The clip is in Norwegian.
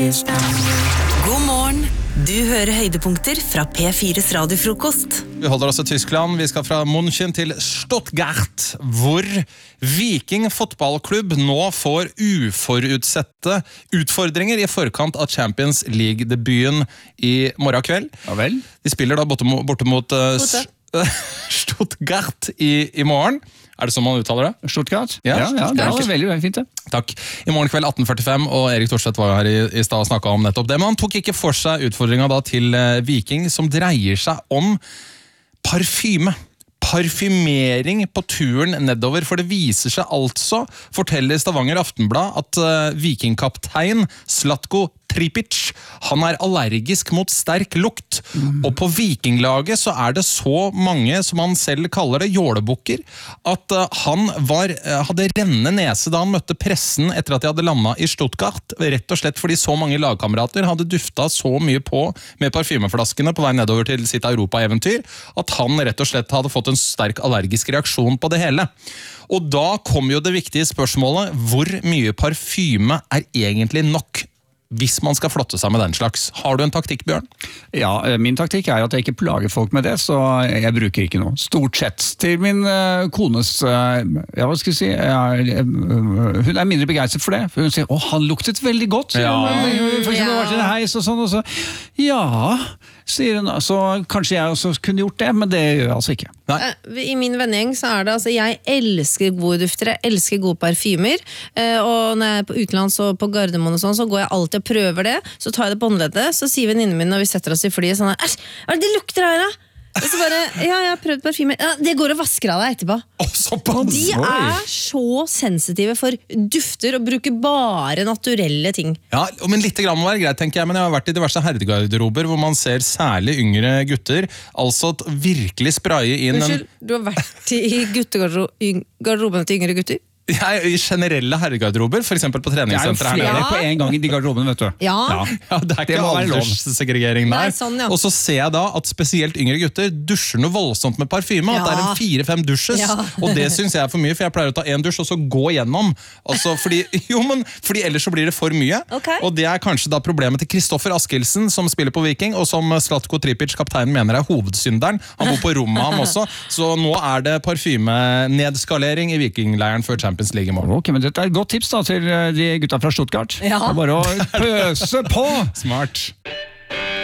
God morgen, du hører høydepunkter fra P4's radiofrokost. Vi holder oss i Tyskland, vi skal fra München til Stuttgart, hvor Viking fotballklubb nå får uforutsette utfordringer i forkant av Champions League-debuten i morgen kveld. Ja vel. De spiller da borte mot Stuttgart i morgen. Er det sånn man uttaler det? Stuttgart? Ja, det var veldig fint det. Takk. I morgen kveld 18:45, og Erik Thorstvedt var jo her i sted og snakket om nettopp det, men han tok ikke for seg utfordringen da til Viking, som dreier seg om parfyme. Parfymering på turen nedover, for det viser seg altså, forteller Stavanger Aftenblad, at vikingkaptein Zlatko Tripic, han er allergisk mot sterk lukt, og på vikinglaget så er det så mange, som han selv kaller det, jålebukker, at han hadde rennende nese da han møtte pressen etter at de hadde landet i Stuttgart, rett og slett fordi så mange lagkamerater hadde duftet så mye på med parfymeflaskene på vei nedover til sitt Europa-eventyr, at han rett og slett hadde fått en sterk allergisk reaksjon på det hele. Og da kom jo det viktige spørsmålet, hvor mye parfyme er egentlig nok hvis man skal flotte seg med den slags? Har du en taktikk, Bjørn? Ja, min taktikk er at jeg ikke plager folk med det, så jeg bruker ikke noe. Stort sett. Til min kones, ja, hva skal jeg si, hun er mindre begeistret for det. For hun sier, han luktet veldig godt. Ja. For eksempel var til en heis og sånn, og så, ja, sier hun, så kanskje jeg også kunne gjort det, men det gjør jeg altså ikke. Nei. I min vennegjeng så er det, altså, jeg elsker gode dufter, jeg elsker gode parfymer, og når jeg er på utenlands og på Gardermoen og sånn, så går jeg alltid og prøver det, så tar jeg det på håndleddet, så sier venninnen min når vi setter oss i flyet sånn, æsj, hva er det de lukter her da? Og så bare, ja, jeg har prøvd parfymer, ja, det går og vasker av deg etterpå. Og de er så sensitive for dufter og bruker bare naturelle ting. Ja, men litt grann må være greit, tenker jeg, men jeg har vært i diverse herregarderober hvor man ser særlig yngre gutter, altså virkelig spraye inn Unnskyld, du har vært i garderobene til yngre gutter? I generelle herregarderober, for eksempel på Det er jo treningssenter her flere nede. på en gang i de garderobene, vet du. Ja. Ja, det er ikke må være lov. alderssegregering der. Nei, sånn, ja. Og så ser jeg da at spesielt yngre gutter dusjer noe voldsomt med parfyme, at det er en 4-5 dusjes, og det synes jeg er for mye, for jeg pleier å ta en dusj og så gå gjennom. Altså, fordi ellers så blir det for mye, og det er kanskje da problemet til Kristoffer Askildsen, som spiller på Viking, og som Zlatko Tripic, kapteinen, mener er hovedsynderen. Han bor på rommet ham også, så nå er det parfymenedskalering i vikingleiren før Champions League i morgen. Ok, men dette er et godt tips da til de gutta fra Stuttgart. Det er bare å pøse på! Smart.